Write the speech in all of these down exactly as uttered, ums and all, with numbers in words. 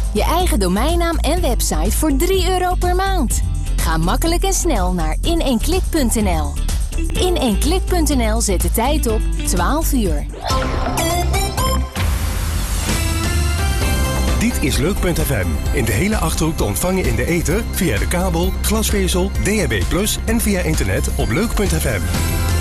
Je eigen domeinnaam en website voor drie euro per maand. Ga makkelijk en snel naar in één klik punt n l. in één klik punt n l zet de tijd op twaalf uur. Dit is Leuk punt f m. In de hele Achterhoek te ontvangen in de ether, via de kabel, glasvezel, D A B plus en via internet op Leuk punt f m.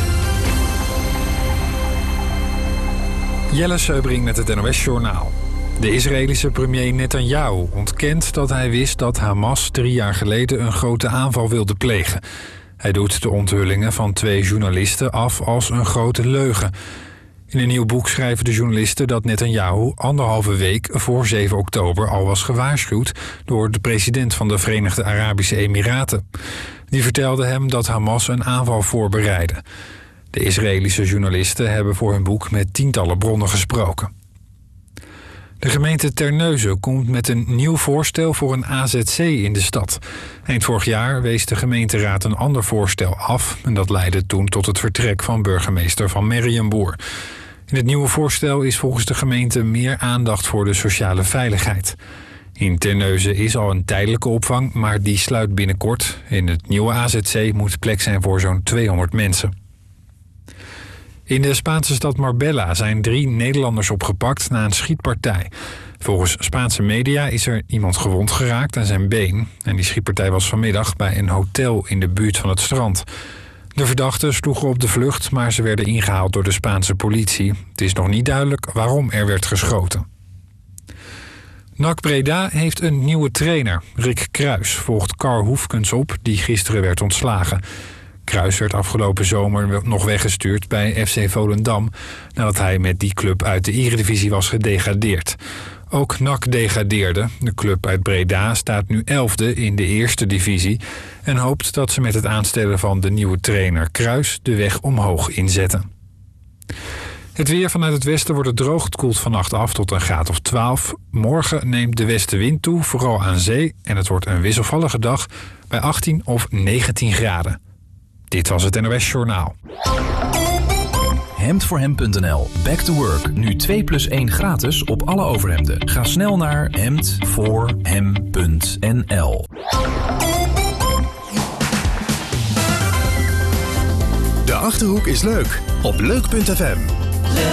Jelle Seubring met het N O S-journaal. De Israëlische premier Netanyahu ontkent dat hij wist dat Hamas drie jaar geleden een grote aanval wilde plegen. Hij doet de onthullingen van twee journalisten af als een grote leugen. In een nieuw boek schrijven de journalisten dat Netanyahu anderhalve week voor zeven oktober al was gewaarschuwd door de president van de Verenigde Arabische Emiraten. Die vertelde hem dat Hamas een aanval voorbereidde. De Israëlische journalisten hebben voor hun boek met tientallen bronnen gesproken. De gemeente Terneuzen komt met een nieuw voorstel voor een A Z C in de stad. Eind vorig jaar wees de gemeenteraad een ander voorstel af en dat leidde toen tot het vertrek van burgemeester Van Merriënboer. In het nieuwe voorstel is volgens de gemeente meer aandacht voor de sociale veiligheid. In Terneuzen is al een tijdelijke opvang, maar die sluit binnenkort. In het nieuwe A Z C moet plek zijn voor zo'n tweehonderd mensen. In de Spaanse stad Marbella zijn drie Nederlanders opgepakt na een schietpartij. Volgens Spaanse media is er iemand gewond geraakt aan zijn been. En die schietpartij was vanmiddag bij een hotel in de buurt van het strand. De verdachten sloegen op de vlucht, maar ze werden ingehaald door de Spaanse politie. Het is nog niet duidelijk waarom er werd geschoten. N A C Breda heeft een nieuwe trainer. Rick Kruis volgt Kar Hoefkens op, die gisteren werd ontslagen. Kruis werd afgelopen zomer nog weggestuurd bij F C Volendam, nadat hij met die club uit de Eredivisie was gedegradeerd. Ook N A C degradeerde. De club uit Breda staat nu elfde in de eerste divisie en hoopt dat ze met het aanstellen van de nieuwe trainer Kruis de weg omhoog inzetten. Het weer vanuit het westen wordt het droog. Het koelt vannacht af tot een graad of twaalf. Morgen neemt de westenwind toe, vooral aan zee, en het wordt een wisselvallige dag bij achttien of negentien graden. Dit was het N O S-journaal. hemd voor hem punt n l. Back to work. Nu twee plus één gratis op alle overhemden. Ga snel naar hemd voor hem punt n l. De Achterhoek is leuk op Leuk punt f m.